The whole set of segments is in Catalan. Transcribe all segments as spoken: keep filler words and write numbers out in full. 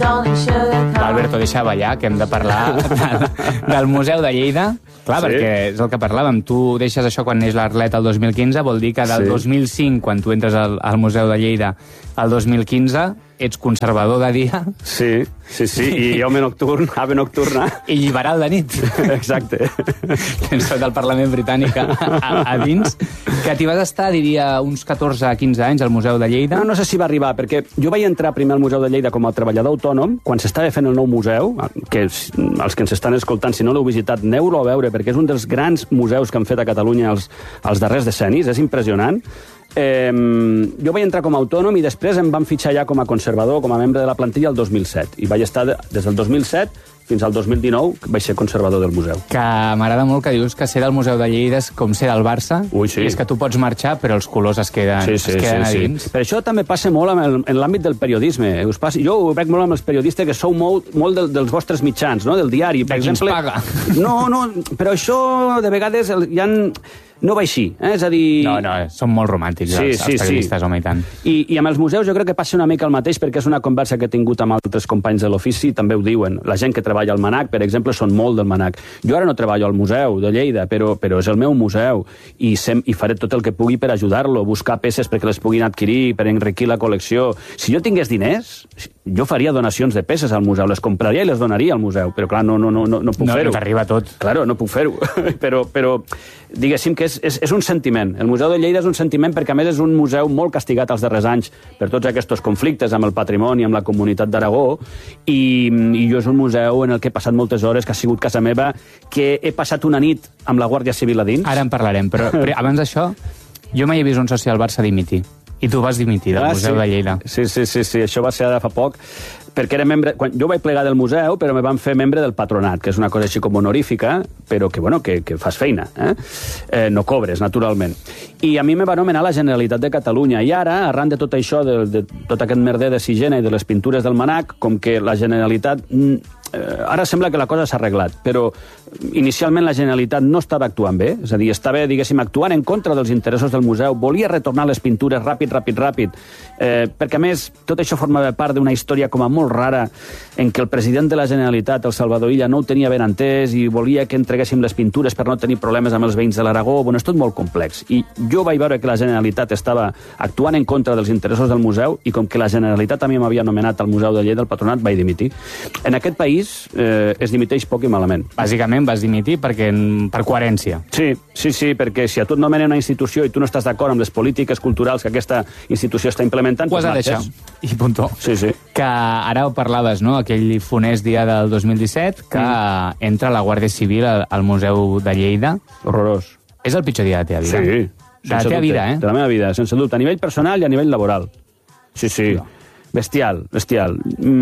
Alberto, deixa ballar, que hem de parlar del, del Museu de Lleida. Clar, sí. Perquè és el que parlàvem. Tu deixes això quan neix l'Arlet el dos mil quinze, vol dir que del sí. dos mil cinc, quan tu entres al, al Museu de Lleida, el dos mil quinze, ets conservador de dia. Sí, sí, sí, i home nocturn, ave nocturna. I liberal de nit. Exacte. Tens tot el Parlament britànic a, a, a dins. Que t'hi vas estar, diria, uns catorze a quinze anys al Museu de Lleida. No, no sé si va arribar, perquè jo vaig entrar primer al Museu de Lleida com a treballador autònom, quan s'estava fent el nou museu, que els que ens estan escoltant, si no l'heu visitat, aneu-lo a veure, perquè és un dels grans museus que han fet a Catalunya els, els darrers decennis, és impressionant. Eh, jo vaig entrar com a autònom i després em van fitxar ja com a conservador, com a membre de la plantilla el dos mil set. I vaig estar des del dos mil set fins al dos mil dinou, vaig ser conservador del museu. Que m'agrada molt que dius que ser del Museu de Lleida és com ser del Barça. Ui, sí. I és que tu pots marxar, però els colors es queden, sí, sí, es queden sí, a dins. Sí. Per això també passa molt en, el, en l'àmbit del periodisme. Us passa, jo ho veig molt amb els periodistes que sou molt, molt del, dels vostres mitjans, no? Del diari. Per de qui exemple, ens paga. No, no, però això de vegades hi ha... No va així, eh? És a dir... No, no, són molt romàntics, sí, els, sí, els periodistes, sí. Home, i tant. I, I amb els museus jo crec que passa una mica el mateix, perquè és una conversa que he tingut amb altres companys de l'ofici, també ho diuen. La gent que treballa al MANAC, per exemple, són molt del MANAC. Jo ara no treballo al museu de Lleida, però, però és el meu museu, i, sem, i faré tot el que pugui per ajudar-lo, buscar peces perquè les puguin adquirir, per enriquir la col·lecció. Si jo tingués diners, jo faria donacions de peces al museu, les compraria i les donaria al museu, però clar, no, no, no, no, no puc no, fer-ho. No t'arriba tot. Claro, no puc fer-ho, però, però diguéssim que és, és, és un sentiment. El Museu de Lleida és un sentiment perquè, a més, és un museu molt castigat els darrers anys per tots aquests conflictes amb el patrimoni, amb la comunitat d'Aragó, i, i jo és un museu en el que he passat moltes hores, que ha sigut casa meva, que he passat una nit amb la Guàrdia Civil a dins. Ara en parlarem, però, però abans d'això, jo mai he vist un soci del Barça dimitir. I tu vas dimitir del ah, Museu sí. de Lleida. Sí, sí, sí, sí, això va ser ara fa poc, perquè era membre... Quan jo vaig plegar del museu, però me van fer membre del patronat, que és una cosa així com honorífica, però que, bueno, que, que fas feina, eh? eh? No cobres, naturalment. I a mi me va anomenar la Generalitat de Catalunya, i ara, arran de tot això, de, de tot aquest merder de Sigena i de les pintures del MANAC, com que la Generalitat... Eh, ara sembla que la cosa s'ha arreglat, però inicialment la Generalitat no estava actuant bé, és a dir, estava, diguéssim, actuant en contra dels interessos del museu, volia retornar les pintures ràpid, ràpid, ràpid, eh, perquè, a més, tot això formava part d'una història com a molt rara, en què el president de la Generalitat, el Salvador Illa, no ho tenia ben entès i volia que entreguéssim les pintures per no tenir problemes amb els veïns de l'Aragó. Bueno, és tot molt complex. I jo vaig veure que la Generalitat estava actuant en contra dels interessos del museu, i com que la Generalitat a mi m'havia nomenat al Museu de Lleida, del patronat, vaig dimitir. En aquest país Eh, es dimiteix poc i malament. Bàsicament vas dimitir perquè, per coherència. Sí, sí, sí, perquè si a tu et nomenen una institució i tu no estàs d'acord amb les polítiques culturals que aquesta institució està implementant... Ho has de deixar. I puntó. Sí, sí. Que ara ho parlaves, no?, aquell funest dia del dos mil disset, que mm. entra la Guàrdia Civil al, al Museu de Lleida. Horrorós. És el pitjor dia de la teva vida. Sí. De la teva vida, eh? De la meva vida, sense dubte. A nivell personal i a nivell laboral. Sí, sí. No. Bestial, bestial.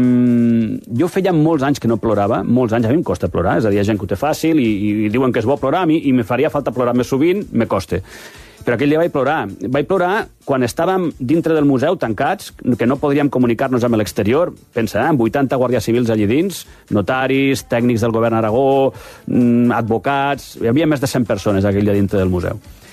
Mm, jo feia molts anys que no plorava, molts anys, a mi em costa plorar, és a dir, hi ha gent que ho té fàcil i, i diuen que és bo plorar, a mi, i me faria falta plorar més sovint, me costa. Però aquell dia vaig plorar. Vaig plorar quan estàvem dintre del museu tancats, que no podríem comunicar-nos amb l'exterior, pensa, eh, amb vuitanta guàrdies civils allí dins, notaris, tècnics del govern Aragó, mm, advocats... Hi havia més de cent persones aquell dia dintre del museu.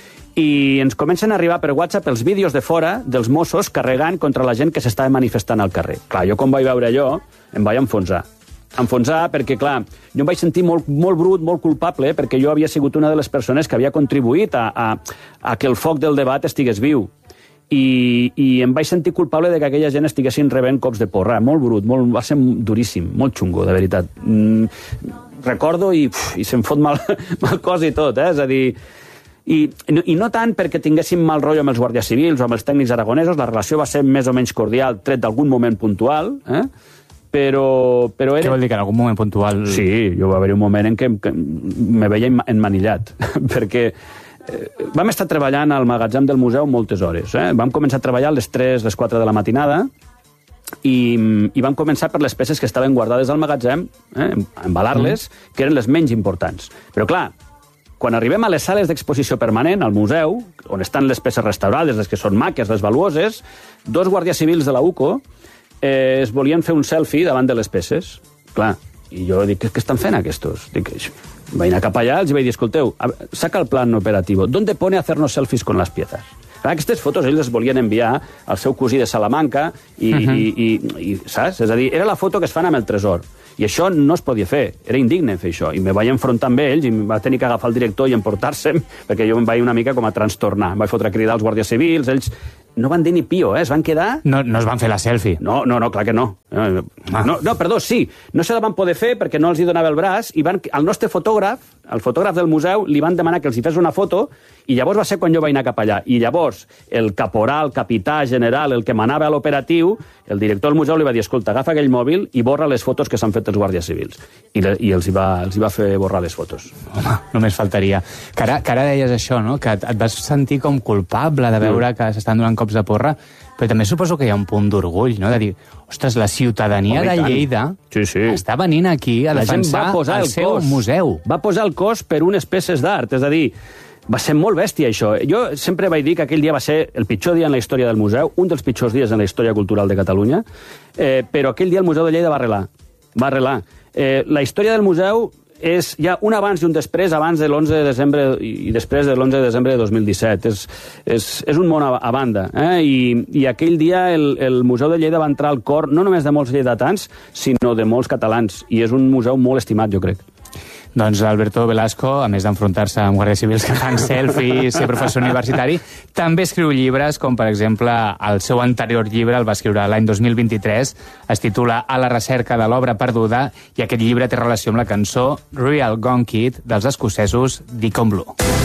I ens comencen a arribar per WhatsApp els vídeos de fora dels Mossos carregant contra la gent que s'estava manifestant al carrer. Clar, jo com vaig veure allò, em vaig enfonsar. Enfonsar perquè, clar, jo em vaig sentir molt, molt brut, molt culpable, perquè jo havia sigut una de les persones que havia contribuït a, a, a que el foc del debat estigués viu. I, i em vaig sentir culpable de que aquella gent estiguessin rebent cops de porra. Molt brut, molt, va ser duríssim, molt xungo, de veritat. Mm, recordo i, uf, i se'm fot mal, mal cos i tot, eh? És a dir... I, I no tant perquè tinguéssim mal rotllo amb els guàrdies civils o amb els tècnics aragonesos, la relació va ser més o menys cordial, tret d'algun moment puntual, eh? però, però era... Què vol dir, que en algun moment puntual... Sí, jo va haver un moment en què, que me veia emmanillat, perquè eh, vam estar treballant al magatzem del museu moltes hores. Eh? Vam començar a treballar a les tres, les quatre de la matinada, i, i vam començar per les peces que estaven guardades al magatzem, eh? embalar-les, mm. que eren les menys importants. Però clar, quan arribem a les sales d'exposició permanent, al museu, on estan les peces restaurades, les que són maques, les valuoses, dos guàrdies civils de la U C O eh, es volien fer un selfie davant de les peces. Clar, i jo dic, què estan fent aquestos? Dic, vaig anar cap allà, els vaig dir, escolteu, saca el plan operativo, ¿dónde pone hacernos selfies con las piezas? Aquestes fotos ells les volien enviar al seu cosí de Salamanca i, uh -huh. i, i, i, saps? És a dir, era la foto que es fan amb el tresor. I això no es podia fer, era indigne fer això. I me vaig enfrontar amb ells i em va tenir que agafar el director i emportar-se'm, perquè jo em vaig una mica com a trastornar. Em vaig fotre a cridar als guàrdies civils, ells no van dir ni pio, eh? Es van quedar... No, no es van fer la selfie. No, no, no, clar que no. Ah. No, no, perdó, sí, no se la van poder fer perquè no els hi donava el braç i van, el nostre fotògraf, el fotògraf del museu, li van demanar que els hi fes una foto i llavors va ser quan jo vaig anar cap allà. I llavors el caporal, capità, general, el que manava a l'operatiu, el director del museu li va dir, escolta, agafa aquell mòbil i borra les fotos que s'han fet els guàrdies civils. I, le, i els, hi va, els hi va fer borrar les fotos. Home, només faltaria. Que ara, que ara deies això, no? Que et, et vas sentir com culpable de veure mm. que s'estan donant cops de porra, però també suposo que hi ha un punt d'orgull, no? De dir, ostres, la ciutadania Home, de Lleida sí, sí. està venint aquí a la defensar el, el seu cos. museu. Va posar el cos per unes peces d'art, és a dir, va ser molt bèstia, això. Jo sempre vaig dir que aquell dia va ser el pitjor dia en la història del museu, un dels pitjors dies en la història cultural de Catalunya, eh, però aquell dia el Museu de Lleida va arrelar. Va arrelar. Eh, la història del museu és ja un abans i un després, abans de l'onze de desembre i després de l'onze de desembre de dos mil disset. És, és, és un món a, a banda. Eh? I, I aquell dia el, el Museu de Lleida va entrar al cor no només de molts lleidatans, sinó de molts catalans. I és un museu molt estimat, jo crec. Doncs Alberto Velasco, a més d'enfrontar-se amb guàrdies civils que fan selfies, ser professor universitari, també escriu llibres, com per exemple el seu anterior llibre, el va escriure l'any dos mil vint-i-tres, es titula A la recerca de l'obra perduda, i aquest llibre té relació amb la cançó Real Gone Kid dels escocesos Deacon Blue.